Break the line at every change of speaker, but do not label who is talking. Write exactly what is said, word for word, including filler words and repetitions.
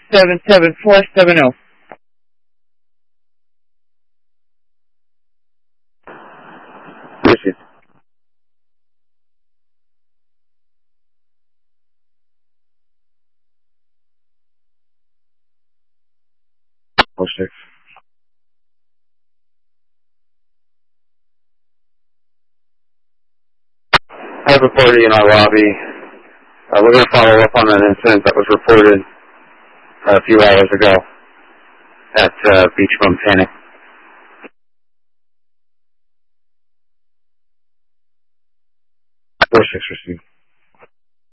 seven seven four seven zero.
Receive. four six. I have a party in our lobby. Uh, we're going to follow up on an incident that was reported a few hours ago at uh, Beach Bum Tanning. four six received.